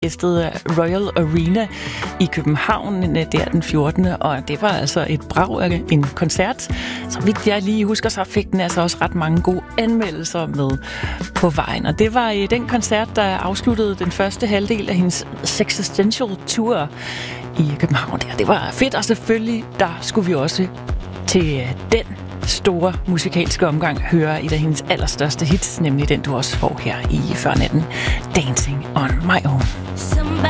Royal Arena i København der den 14. Og det var altså et brag af en koncert. Så vidt jeg lige husker, så fik den altså også ret mange gode anmeldelser med på vejen. Og det var den koncert, der afsluttede den første halvdel af hendes Sexistential Tour i København. Det var fedt, og selvfølgelig der skulle vi også til den store musikalske omgang høre et af hendes allerstørste hits, nemlig den du også får her i Førnatten, Dancing on My Own.